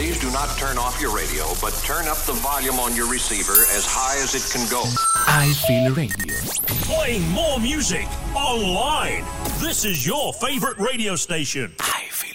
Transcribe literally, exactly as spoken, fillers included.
Please do not turn off your radio, but turn up the volume on your receiver as high as it can go. I Feel Radio. Playing more music online. This is your favorite radio station. I Feel